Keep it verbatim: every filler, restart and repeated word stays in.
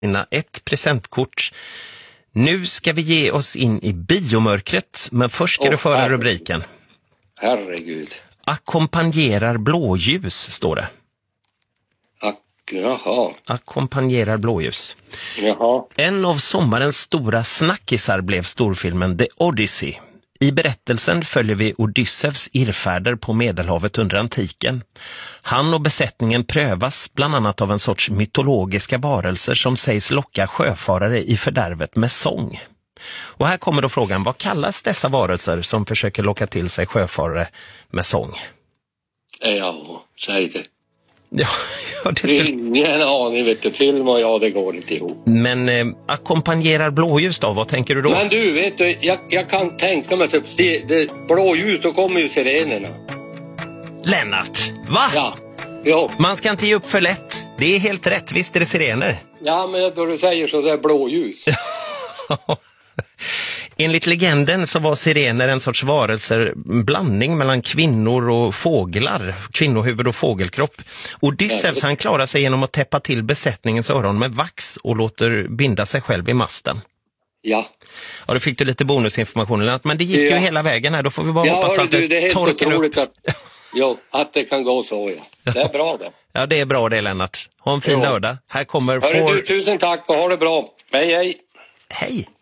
vinna ett presentkort. Nu ska vi ge oss in i biomörkret, men först ska oh, du föra herregud. rubriken. Herregud. Ackompanjerar blåljus, står det. Ak- jaha. Ackompanjerar blåljus. Jaha. En av sommarens stora snackisar blev storfilmen The Odyssey. I berättelsen följer vi Odysseus irrfärder på Medelhavet under antiken. Han och besättningen prövas bland annat av en sorts mytologiska varelser som sägs locka sjöfarare i fördärvet med sång. Och här kommer då frågan, vad kallas dessa varelser som försöker locka till sig sjöfarare med sång? Ja, säg det. Ja, ja, det skulle... Ingen aning, vet du, film och ja, det går inte ihop. Men eh, ackompanjerar blåljus då, vad tänker du då? Men du, vet du, jag, jag kan tänka mig typ, se, det, blåljus, då kommer ju sirenerna. Lennart, va? Ja, ja. Man ska inte ge upp för lätt. Det är helt rätt, visst är det sirener? Ja, men då du säger så, det är blåljus. Enligt legenden så var sirener en sorts varelser, blandning mellan kvinnor och fåglar, kvinnohuvud och fågelkropp. Odysseus han klarar sig genom att täppa till besättningens öron med vax och låter binda sig själv i masten. Ja. Ja, då fick du lite bonusinformation, men det gick ja. ju hela vägen här, då får vi bara ja, hoppas att du, det, det torkar upp. Att, ja, att det kan gå så, ja. Det är bra det. Ja, det är bra det, Lennart. Ha en fin ja. lördag. Här kommer... Hörru, for... du, tusen tack och ha det bra. Hej, hej. Hej.